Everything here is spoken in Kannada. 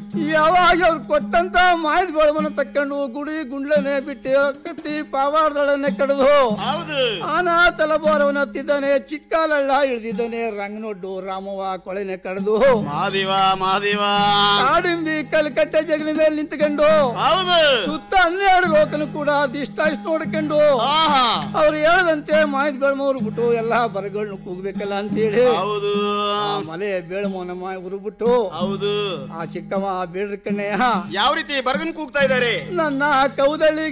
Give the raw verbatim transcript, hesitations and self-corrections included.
ಯಾವಾಗ ಅವ್ರು ಕೊಟ್ಟಂತ ಮಾಹಿತಿ ಬೆಳವನ್ನ ತಕ್ಕೊಂಡು ಗುಡಿ ಗುಂಡ್ಲನೆ ಬಿಟ್ಟು ಕತ್ತಿ ಪಾವಾಡದೊಳನೆ ಕಡಿದು ಆನಾ ತಲಬೋರವನ್ನ ಹತ್ತಿದ್ದಾನೆ, ಚಿಕ್ಕಲಳ್ಳ ಇಳಿದಿದ್ದಾನೆ, ರಂಗನೊಡ್ಡು ರಾಮವ್ವ ಕೊಳೆನೆ ಕಡಿದು ಮಾದಿವ ಮಾದಿವ ಕಾಡಿಂಬಿ ಕಲ್ಕಟ್ಟೆ ಜಗಲಿ ಮೇಲೆ ನಿಂತ್ಕೊಂಡು ಸುತ್ತ ಹನ್ನೆರಡು ಲೋಕನು ಕೂಡ ದಿಷ್ಟಾಯಿಸ್ ನೋಡ್ಕೊಂಡು ಅವ್ರು ಹೇಳದಂತೆ ಮಾಹಿತಿ ಬೆಳಮವ್ರು ಬಿಟ್ಟು ಎಲ್ಲಾ ಬರಗಳನ್ನ ಕೂಗ್ಬೇಕಲ್ಲ ಅಂತೇಳಿ ಮಲೆ ಬೇಳಮೋನಮ್ಮ ಉರುಬಿಟ್ಟು ಹೌದು ಆ ಚಿಕ್ಕಮ್ಮ ಬೇಡ್ರ ಕಣ್ಣಯ್ಯ ಯಾವ ರೀತಿ ಬರಗನ್ ಕೂಗ್ತಾ ಇದ್ದಾರೆ. ನನ್ನ ಕೌದಳ್ಳಿ